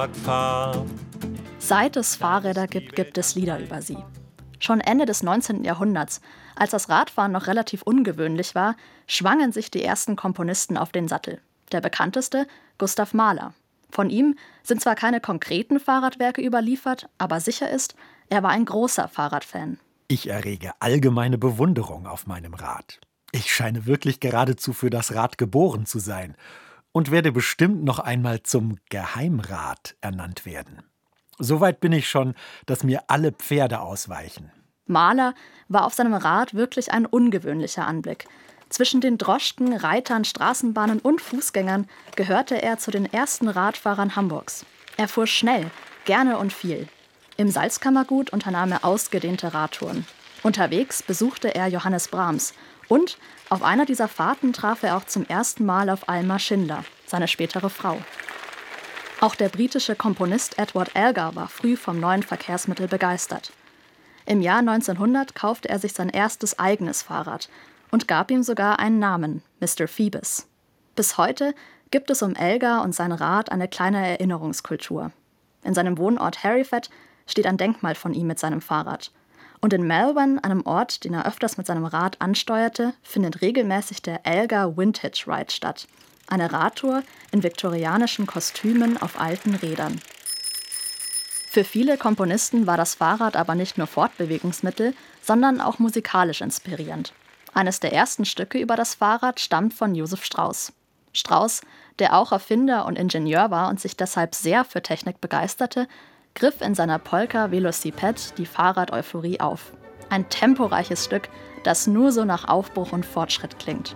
Fahrrad fahr. Seit es Fahrräder gibt, gibt es Lieder über sie. Schon Ende des 19. Jahrhunderts, als das Radfahren noch relativ ungewöhnlich war, schwangen sich die ersten Komponisten auf den Sattel. Der bekannteste, Gustav Mahler. Von ihm sind zwar keine konkreten Fahrradwerke überliefert, aber sicher ist, er war ein großer Fahrradfan. Ich errege allgemeine Bewunderung auf meinem Rad. Ich scheine wirklich geradezu für das Rad geboren zu sein und werde bestimmt noch einmal zum Geheimrat ernannt werden. Soweit bin ich schon, dass mir alle Pferde ausweichen. Mahler war auf seinem Rad wirklich ein ungewöhnlicher Anblick. Zwischen den Droschken, Reitern, Straßenbahnen und Fußgängern gehörte er zu den ersten Radfahrern Hamburgs. Er fuhr schnell, gerne und viel. Im Salzkammergut unternahm er ausgedehnte Radtouren. Unterwegs besuchte er Johannes Brahms. Und auf einer dieser Fahrten traf er auch zum ersten Mal auf Alma Schindler, seine spätere Frau. Auch der britische Komponist Edward Elgar war früh vom neuen Verkehrsmittel begeistert. Im Jahr 1900 kaufte er sich sein erstes eigenes Fahrrad und gab ihm sogar einen Namen, Mr. Phoebus. Bis heute gibt es um Elgar und sein Rad eine kleine Erinnerungskultur. In seinem Wohnort Hereford steht ein Denkmal von ihm mit seinem Fahrrad. Und in Melbourne, einem Ort, den er öfters mit seinem Rad ansteuerte, findet regelmäßig der Elgar Vintage Ride statt. Eine Radtour in viktorianischen Kostümen auf alten Rädern. Für viele Komponisten war das Fahrrad aber nicht nur Fortbewegungsmittel, sondern auch musikalisch inspirierend. Eines der ersten Stücke über das Fahrrad stammt von Josef Strauss. Strauss, der auch Erfinder und Ingenieur war und sich deshalb sehr für Technik begeisterte, griff in seiner Polka Velocipede die Fahrrad-Euphorie auf. Ein temporeiches Stück, das nur so nach Aufbruch und Fortschritt klingt.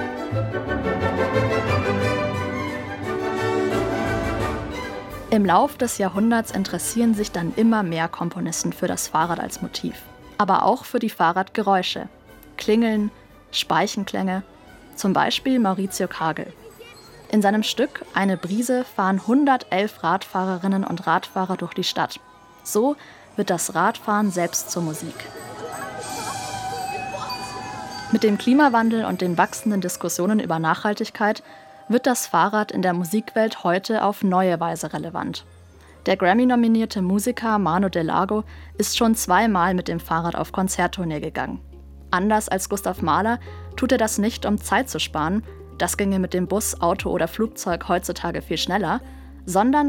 Im Lauf des Jahrhunderts interessieren sich dann immer mehr Komponisten für das Fahrrad als Motiv. Aber auch für die Fahrradgeräusche. Klingeln, Speichenklänge, zum Beispiel Maurizio Kagel. In seinem Stück Eine Brise fahren 111 Radfahrerinnen und Radfahrer durch die Stadt. So wird das Radfahren selbst zur Musik. Mit dem Klimawandel und den wachsenden Diskussionen über Nachhaltigkeit wird das Fahrrad in der Musikwelt heute auf neue Weise relevant. Der Grammy-nominierte Musiker Manu Delago ist schon 2-mal mit dem Fahrrad auf Konzerttournee gegangen. Anders als Gustav Mahler tut er das nicht, um Zeit zu sparen, das ginge mit dem Bus, Auto oder Flugzeug heutzutage viel schneller, sondern